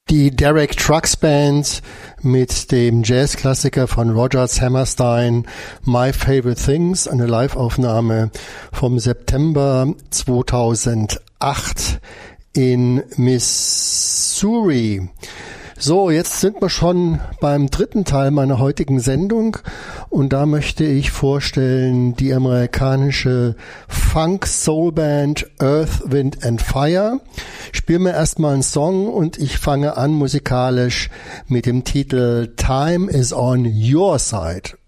Die Derek Trucks Band mit dem Jazzklassiker von Roger Hammerstein, My Favorite Things, eine Live-Aufnahme vom September 2008 in Missouri. So, jetzt sind wir schon beim dritten Teil meiner heutigen Sendung und da möchte ich vorstellen die amerikanische Funk-Soul-Band Earth, Wind and Fire. Spielen wir erstmal einen Song und ich fange an musikalisch mit dem Titel Time is on Your Side.